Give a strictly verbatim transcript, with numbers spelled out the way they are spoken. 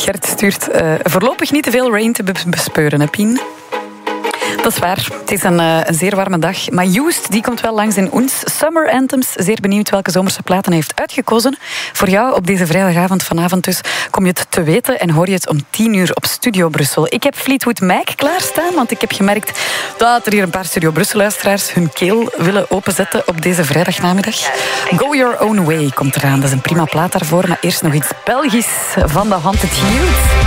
Gert stuurt uh, voorlopig niet te veel rain te bespeuren, hè, Pien? Dat is waar. Het is een, uh, een zeer warme dag. Maar Joost die komt wel langs in ons Summer Anthems. Zeer benieuwd welke zomerse platen hij heeft uitgekozen. Voor jou op deze vrijdagavond vanavond dus kom je het te weten en hoor je het om tien uur op Studio Brussel. Ik heb Fleetwood Mac klaarstaan, want ik heb gemerkt dat er hier een paar Studio Brussel-luisteraars hun keel willen openzetten op deze vrijdagnamiddag. Go Your Own Way komt eraan. Dat is een prima plaat daarvoor. Maar eerst nog iets Belgisch van de Haunted Youth.